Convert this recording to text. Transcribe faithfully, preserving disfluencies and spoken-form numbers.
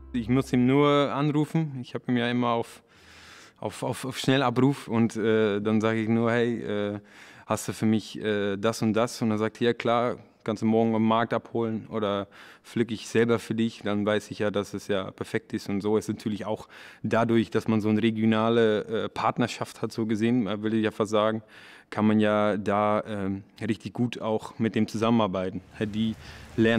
Ich muss ihn nur anrufen. Ich habe ihn ja immer auf, auf, auf, auf Schnellabruf und äh, dann sage ich nur, hey, äh, hast du für mich äh, das und das? Und dann sagt er, ja klar, kannst du morgen am Markt abholen oder pflücke ich selber für dich, dann weiß ich ja, dass es ja perfekt ist. Und so ist natürlich auch dadurch, dass man so eine regionale äh, Partnerschaft hat, so gesehen, äh, will ich ja fast sagen, kann man ja da ähm, richtig gut auch mit dem zusammenarbeiten. Die lernen